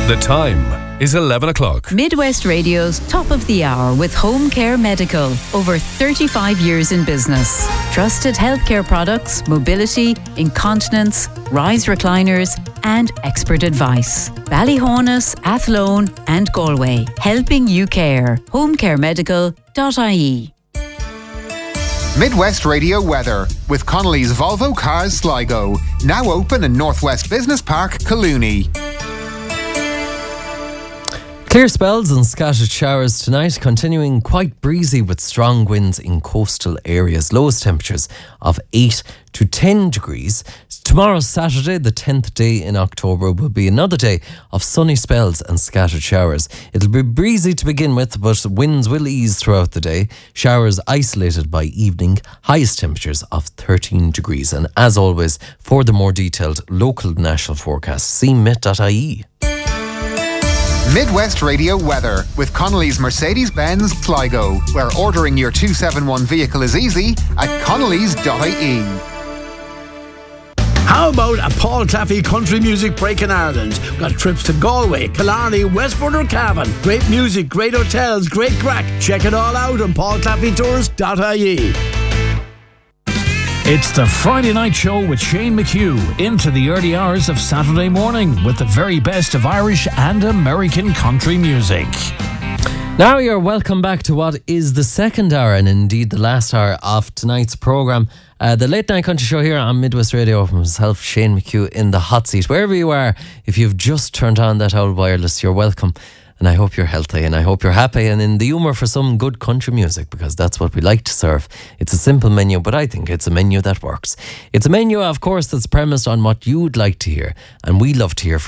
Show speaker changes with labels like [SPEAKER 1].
[SPEAKER 1] The time is 11 o'clock.
[SPEAKER 2] Midwest Radio's Top of the Hour with Home Care Medical. Over 35 years in business. Trusted healthcare products, mobility, incontinence, rise recliners and expert advice. Ballyhonus, Athlone and Galway. Helping you care. homecaremedical.ie.
[SPEAKER 3] Midwest Radio weather with Connolly's Volvo Cars Sligo. Now open in Northwest Business Park, Collooney.
[SPEAKER 4] Clear spells and scattered showers tonight, continuing quite breezy with strong winds in coastal areas. Lowest temperatures of 8 to 10 degrees. Tomorrow, Saturday, the 10th day in October, will be another day of sunny spells and scattered showers. It'll be breezy to begin with, but winds will ease throughout the day. Showers isolated by evening. Highest temperatures of 13 degrees. And as always, for the more detailed local national forecast, see met.ie.
[SPEAKER 3] Midwest Radio weather with Connolly's Mercedes-Benz Sligo, where ordering your 271 vehicle is easy at connolly's.ie.
[SPEAKER 5] How about a Paul Claffey country music break in Ireland? We've got trips to Galway, Killarney, Westport or Cavan. Great music, great hotels, great crack. Check it all out on paulclaffeytours.ie.
[SPEAKER 6] It's the Friday Night Show with Shane McHugh into the early hours of Saturday morning with the very best of Irish and American country music.
[SPEAKER 4] Now you're welcome back to what is the second hour and indeed the last hour of tonight's programme. The Late Night Country Show here on Midwest Radio with myself, Shane McHugh, in the hot seat. Wherever you are, if you've just turned on that old wireless, you're welcome. And I hope you're healthy and I hope you're happy and in the humour for some good country music, because that's what we like to serve. It's a simple menu, but I think it's a menu that works. It's a menu, of course, that's premised on what you'd like to hear, and we love to hear from